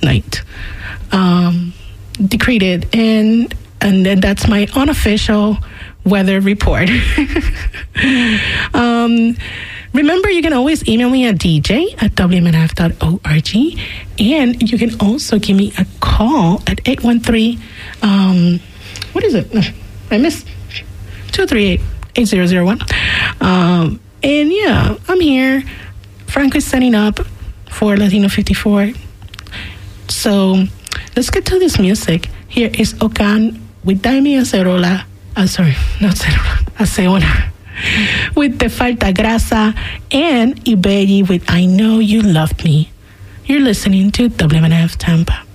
midnight. Decreed, and then that's my unofficial weather report. Remember, you can always email me at dj@wmnf.org, and you can also give me a call at 813. What is it? I missed 238-8001. And yeah, I'm here. Franco is setting up for Latino 54. So let's get to this music. Here is Okan with Daimi Acerola. Sorry, not Acerola. Aceona. With Te Falta Grasa, and Ibelli with I Know You Loved Me. You're listening to WMNF Tampa.